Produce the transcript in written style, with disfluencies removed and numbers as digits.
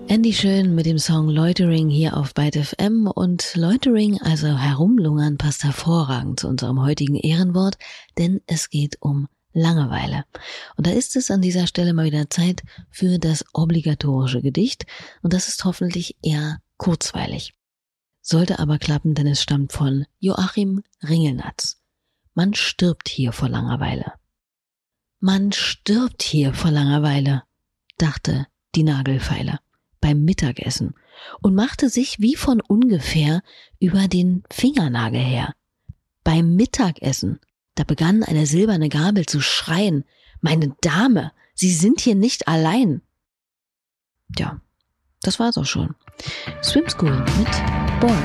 Andy Schön mit dem Song Loitering hier auf Byte FM, und Loitering, also herumlungern, passt hervorragend zu unserem heutigen Ehrenwort, denn es geht um Langeweile. Und da ist es an dieser Stelle mal wieder Zeit für das obligatorische Gedicht, und das ist hoffentlich eher kurzweilig. Sollte aber klappen, denn es stammt von Joachim Ringelnatz. Man stirbt hier vor Langeweile. Man stirbt hier vor Langeweile, dachte die Nagelfeile beim Mittagessen und machte sich wie von ungefähr über den Fingernagel her. Beim Mittagessen, da begann eine silberne Gabel zu schreien: »Meine Dame, Sie sind hier nicht allein!« Tja, das war's auch schon. Swim School mit Born.